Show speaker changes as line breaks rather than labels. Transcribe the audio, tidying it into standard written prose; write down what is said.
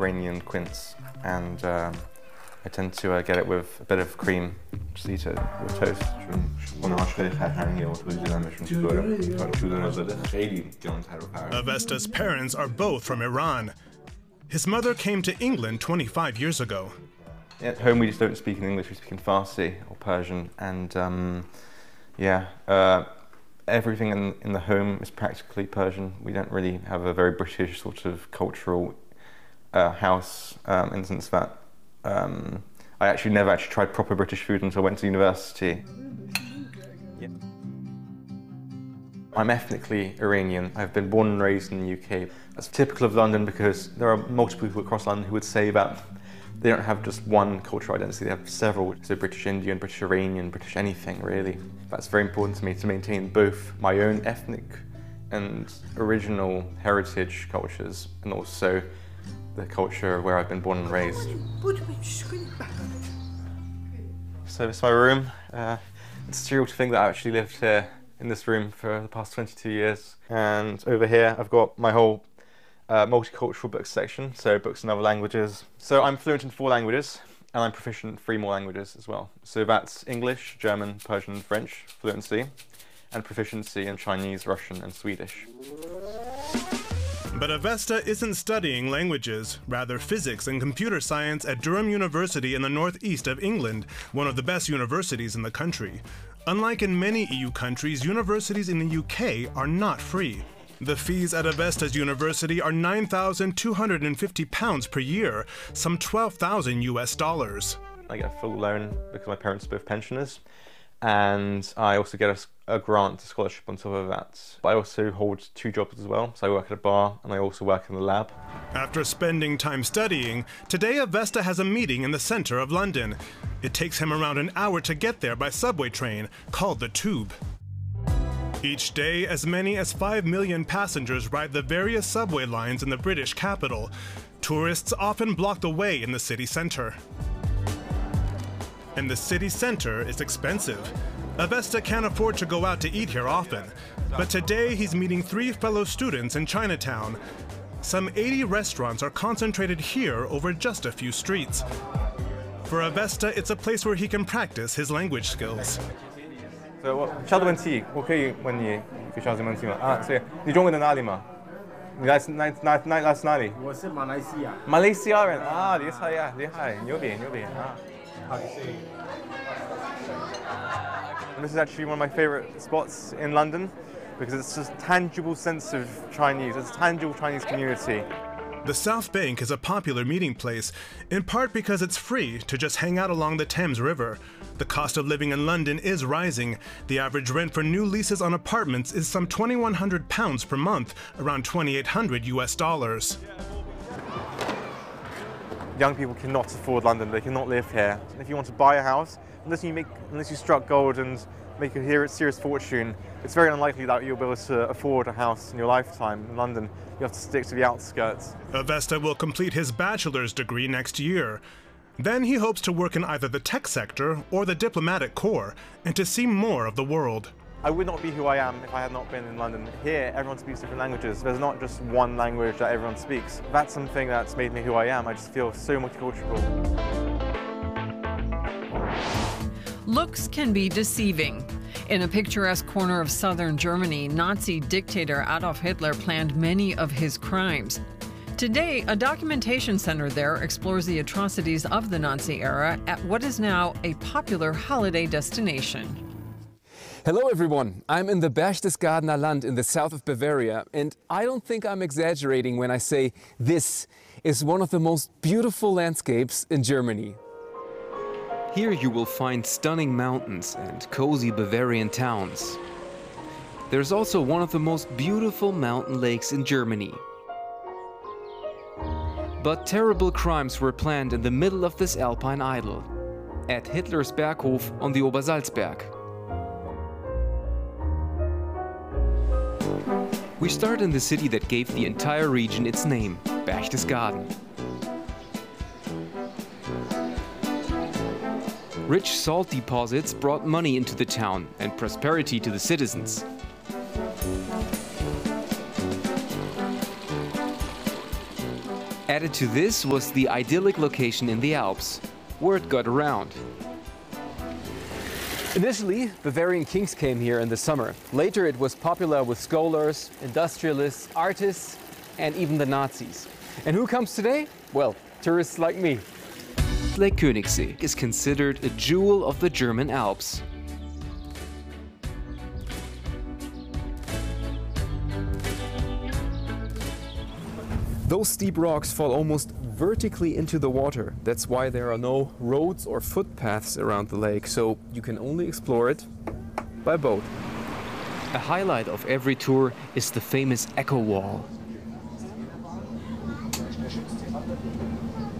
Iranian quince, and I tend to get it with a bit of cream. Just eat it with toast.
Avesta's parents are both from Iran. His mother came to England 25 years ago.
At home we just don't speak in English, we speak in Farsi or Persian, and everything in the home is practically Persian. We don't really have a very British sort of cultural house, in the sense that I actually never tried proper British food until I went to university. Yeah. I'm ethnically Iranian. I've been born and raised in the UK. That's typical of London because there are multiple people across London who would say that they don't have just one cultural identity, they have several. So British Indian, British Iranian, British anything really. That's very important to me to maintain both my own ethnic and original heritage cultures and also the culture where I've been born and raised. So this is my room. It's surreal to think that I actually lived here in this room for the past 22 years. And over here I've got my whole multicultural books section, so books in other languages. So I'm fluent in 4 languages, and I'm proficient in 3 more languages as well. So that's English, German, Persian, and French, fluency, and proficiency in Chinese, Russian, and Swedish.
But Avesta isn't studying languages, rather physics and computer science at Durham University in the northeast of England, one of the best universities in the country. Unlike in many EU countries, universities in the UK are not free. The fees at Avesta's university are £9,250 per year, some $12,000 US.
I get a full loan because my parents are both pensioners, and I also get a grant, a scholarship on top of that. But I also hold 2 jobs as well, so I work at a bar and I also work in the lab.
After spending time studying, today Avesta has a meeting in the center of London. It takes him around an hour to get there by subway train, called the Tube. Each day, as many as 5 million passengers ride the various subway lines in the British capital. Tourists often block the way in the city center. And the city center is expensive. Avesta can't afford to go out to eat here often, but today he's meeting 3 fellow students in Chinatown. Some 80 restaurants are concentrated here over just a few streets. For Avesta, it's a place where he can practice his language skills.
So, 小的问题，我可以问你一个小的问题吗？啊，是，你中文的哪里吗？你来自哪里？
我是马来西亚。
马来西亚人啊，厉害呀，厉害，牛逼牛逼啊！
好，谢谢。
This is actually one of my favourite spots in London because it's just a tangible sense of Chinese, it's a tangible Chinese community.
The South Bank is a popular meeting place, in part because it's free to just hang out along the Thames River. The cost of living in London is rising. The average rent for new leases on apartments is some £2,100 per month, around $2,800 US.
Young people cannot afford London, they cannot live here. If you want to buy a house, unless you struck gold and make a serious fortune, it's very unlikely that you'll be able to afford a house in your lifetime in London. You have to stick to the outskirts.
Avesta will complete his bachelor's degree next year. Then he hopes to work in either the tech sector or the diplomatic corps and to see more of the world.
I would not be who I am if I had not been in London. Here, everyone speaks different languages. There's not just one language that everyone speaks. That's something that's made me who I am. I just feel so multicultural.
Looks can be deceiving. In a picturesque corner of southern Germany, Nazi dictator Adolf Hitler planned many of his crimes. Today, a documentation center there explores the atrocities of the Nazi era at what is now a popular holiday destination.
Hello everyone, I'm in the Berchtesgadener Land in the south of Bavaria, and I don't think I'm exaggerating when I say this is one of the most beautiful landscapes in Germany.
Here you will find stunning mountains and cozy Bavarian towns. There's also one of the most beautiful mountain lakes in Germany. But terrible crimes were planned in the middle of this alpine idyll, at Hitler's Berghof on the Obersalzberg. We start in the city that gave the entire region its name, Berchtesgaden. Rich salt deposits brought money into the town and prosperity to the citizens. At Added to this was the idyllic location in the Alps. Word got around.
Initially, Bavarian kings came here in the summer. Later, it was popular with scholars, industrialists, artists, and even the Nazis. And who comes today? Well, tourists like me.
Lake Königssee is considered a jewel of the German Alps.
Those steep rocks fall almost vertically into the water. That's why there are no roads or footpaths around the lake, so you can only explore it by boat.
A highlight of every tour is the famous Echo Wall.